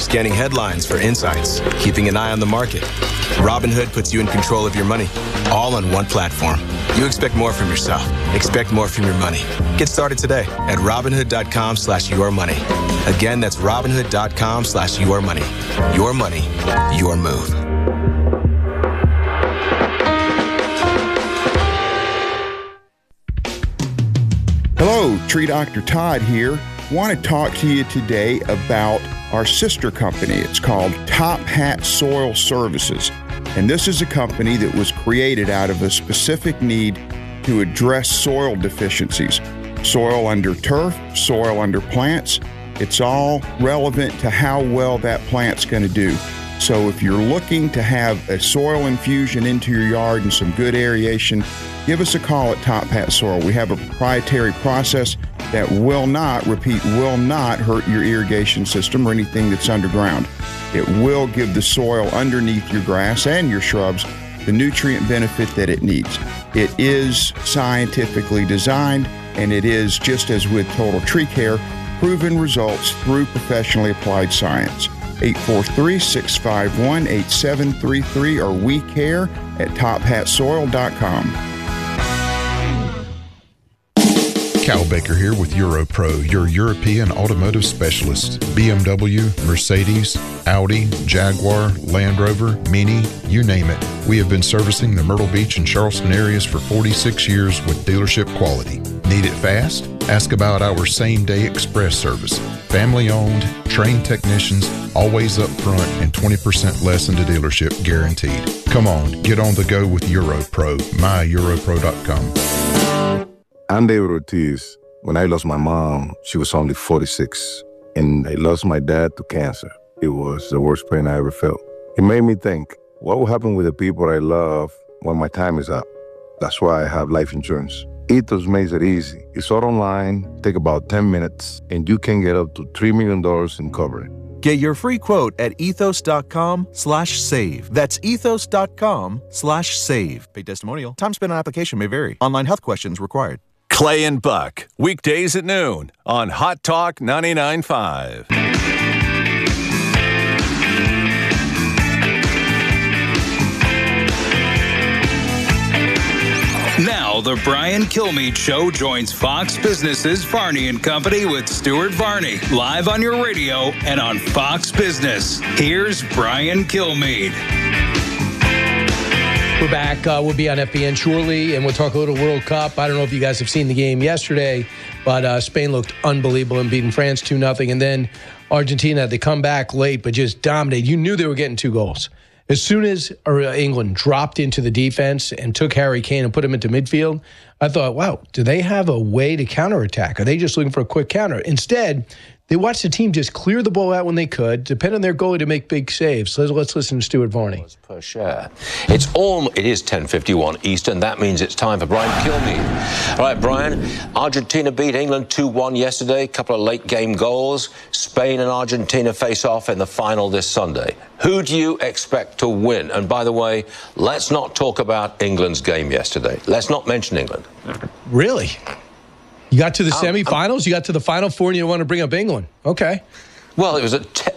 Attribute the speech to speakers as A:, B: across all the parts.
A: scanning headlines for insights, keeping an eye on the market. Robinhood puts you in control of your money, all on one platform. You expect more from yourself. Expect more from your money. Get started today at Robinhood.com/yourmoney. Again, that's Robinhood.com/yourmoney. Your money, your move.
B: Hello, Tree Dr. Todd here. Want to talk to you today about our sister company. It's called Top Hat Soil Services. And this is a company that was created out of a specific need to address soil deficiencies. Soil under turf, soil under plants. It's all relevant to how well that plant's going to do. So if you're looking to have a soil infusion into your yard and some good aeration, give us a call at Top Hat Soil. We have a proprietary process that will not hurt your irrigation system or anything that's underground. It will give the soil underneath your grass and your shrubs the nutrient benefit that it needs. It is scientifically designed, and it is, just as with Total Tree Care, proven results through professionally applied science. 843-651-8733 or WeCare@TopHatSoil.com.
C: Cal Baker here with EuroPro, your European automotive specialist. BMW, Mercedes, Audi, Jaguar, Land Rover, Mini, you name it. We have been servicing the Myrtle Beach and Charleston areas for 46 years with dealership quality. Need it fast? Ask about our same-day express service. Family-owned, trained technicians, always up front, and 20% less in the dealership guaranteed. Come on, get on the go with EuroPro, myeuropro.com.
D: I'm David Ortiz. When I lost my mom, she was only 46, and I lost my dad to cancer. It was the worst pain I ever felt. It made me think, what will happen with the people I love when my time is up? That's why I have life insurance. Ethos makes it easy. It's all online, take about 10 minutes, and you can get up to $3 million in coverage.
E: Get your free quote at ethos.com/save. That's ethos.com/save. Paid testimonial. Time spent on application may vary. Online health questions required.
F: Clay and Buck, weekdays at noon on Hot Talk 99.5.
G: Now, the Brian Kilmeade Show joins Fox Business's Varney & Company with Stuart Varney, live on your radio and on Fox Business. Here's Brian Kilmeade.
H: We're back. We'll be on FBN shortly, and we'll talk a little World Cup. I don't know if you guys have seen the game yesterday, but Spain looked unbelievable in beating France 2-0. And then Argentina, they come back late, but just dominated. You knew they were getting 2 goals. As soon as England dropped into the defense and took Harry Kane and put him into midfield, I thought, wow, do they have a way to counterattack? Are they just looking for a quick counter? Instead, they watched the team just clear the ball out when they could, depend on their goalie to make big saves. So let's listen to Stuart Varney.
I: Per share. It is 10:51 Eastern. That means it's time for Brian Kilmeade. All right, Brian, Argentina beat England 2-1 yesterday. A couple of late game goals. Spain and Argentina face off in the final this Sunday. Who do you expect to win? And by the way, let's not talk about England's game yesterday. Let's not mention England.
H: Really? You got to the semifinals, you got to the Final Four, and you want to bring up England. Okay.
I: Well, it was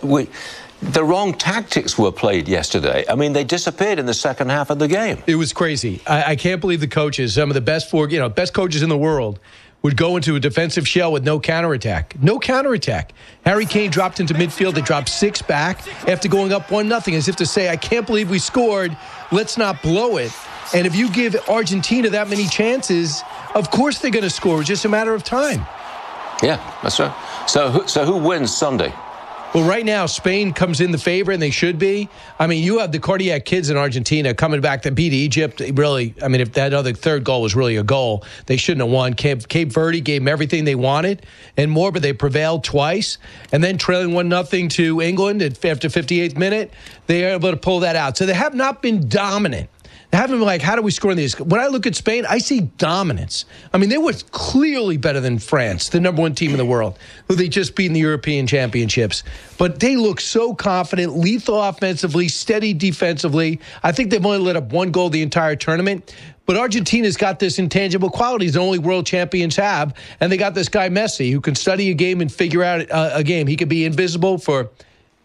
I: the wrong tactics were played yesterday. I mean, they disappeared in the second half of the game.
H: It was crazy. I can't believe the coaches, some of the best coaches in the world, would go into a defensive shell with no counterattack. No counterattack. Harry Kane dropped into midfield. They dropped 6 back after going up 1-0, as if to say, I can't believe we scored. Let's not blow it. And if you give Argentina that many chances, of course they're going to score. It's just a matter of time.
I: Yeah, that's right. So who wins Sunday?
H: Well, right now, Spain comes in the favor, and they should be. I mean, you have the cardiac kids in Argentina coming back to beat Egypt. Really, I mean, if that other third goal was really a goal, they shouldn't have won. Cape Verde gave them everything they wanted and more, but they prevailed twice. And then trailing 1-0 to England after 58th minute, they are able to pull that out. So they have not been dominant. They haven't been like, how do we score in these? When I look at Spain, I see dominance. I mean, they were clearly better than France, the number 1 team in the world, who they just beat in the European Championships. But they look so confident, lethal offensively, steady defensively. I think they've only let up 1 goal the entire tournament. But Argentina's got this intangible qualities that only world champions have. And they got this guy, Messi, who can study a game and figure out a game. He could be invisible for